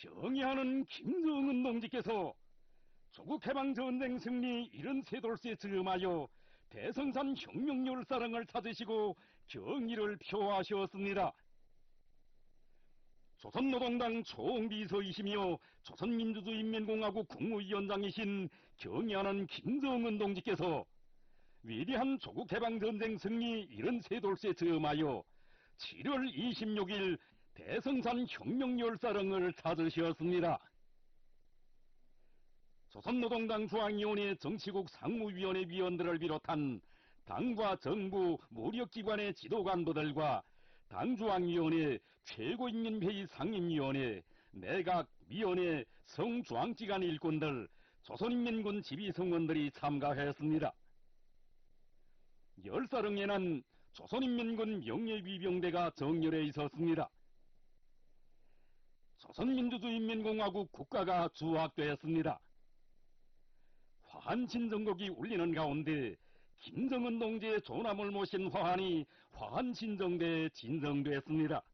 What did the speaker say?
경의하는 김정은 동지께서 조국해방전쟁 승리 73돌쇠 즈음하여 대성산 혁명열사랑을 찾으시고 경의를 표하셨습니다. 조선노동당 총비서이시며 조선민주주의인민공화국 국무위원장이신 경의하는 김정은 동지께서 위대한 조국해방전쟁 승리 73돌쇠 즈음하여 7월 26일 대성산 혁명열사령을 찾으셨습니다. 조선노동당 중앙위원회 정치국 상무위원회 위원들을 비롯한 당과 정부 무력기관의 지도관부들과 당중앙위원회, 최고인민회의 상임위원회, 내각위원회, 성중앙기관 일꾼들, 조선인민군 지휘성원들이 참가했습니다. 열사령에는 조선인민군 명예위병대가 정렬해 있었습니다. 조선민주주의인민공화국 국가가 주악되었습니다. 화한신정곡이 울리는 가운데 김정은 동지의 조남을 모신 화환이 화한신정대에 진정됐습니다.